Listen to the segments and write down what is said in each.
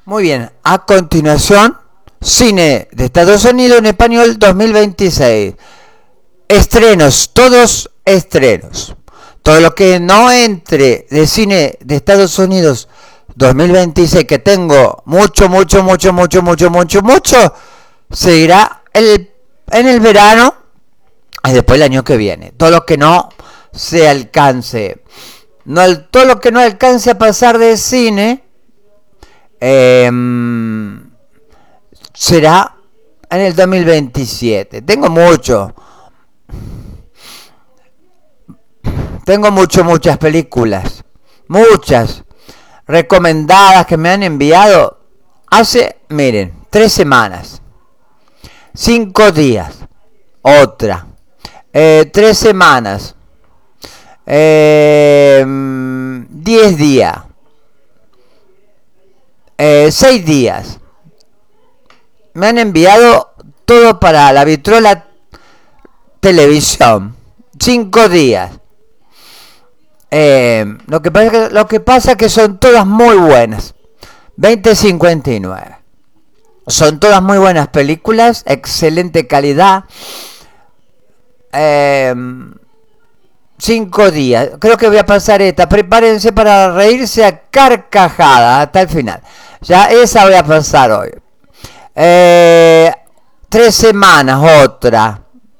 Muy bien, a continuación, cine de Estados Unidos en español 2026. Estrenos, todos estrenos. Todo lo que no entre de cine de Estados Unidos 2026, que tengo mucho, seguirá en el verano y después el año que viene. Todo lo que no se alcance. Todo lo que no alcance a pasar de cine será en el 2027. Tengo muchas películas. Muchas recomendadas que me han enviado hace, miren, 3 semanas. 5 días. Otra. 3 semanas. 10 días. 6 días. Me han enviado todo para la Vitrola Televisión. 5 días. Lo que pasa es que son todas muy buenas. 2059. Son todas muy buenas películas. Excelente calidad. 5 días. Creo que voy a pasar esta. Prepárense para reírse a carcajadas hasta el final. Ya esa voy a pasar hoy. 3 semanas, otra.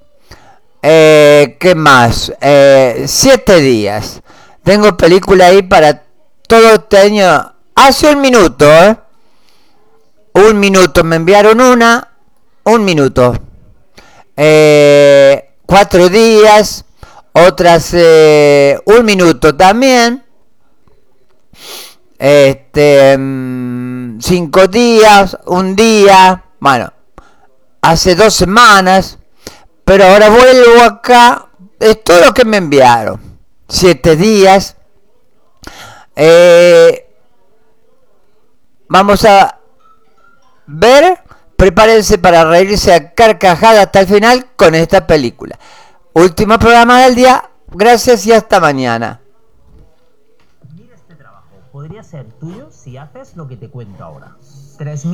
¿Qué más? 7 días. Tengo película ahí para todo este año. Hace un minuto, Un minuto. Me enviaron una. Un minuto. 4 días. Otras 1 minuto también. 5 días. 1 día. Bueno. Hace 2 semanas. Pero ahora vuelvo acá. Es todo lo que me enviaron. 7 días. Vamos a ver. Prepárense para reírse a carcajada hasta el final con esta película. Último programa del día. Gracias y hasta mañana. Mira este trabajo. Podría ser tuyo si haces lo que te cuento ahora.